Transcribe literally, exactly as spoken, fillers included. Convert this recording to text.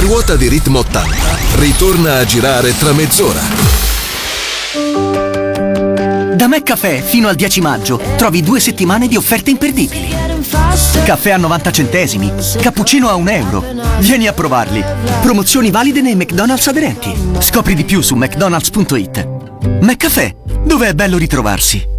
ruota di Ritmo ottanta ritorna a girare tra mezz'ora. Da McCaffè fino al dieci maggio trovi due settimane di offerte imperdibili. Caffè a novanta centesimi, cappuccino a un euro. Vieni a provarli. Promozioni valide nei McDonald's aderenti. Scopri di più su mcdonalds punto it. McCaffè, dove è bello ritrovarsi.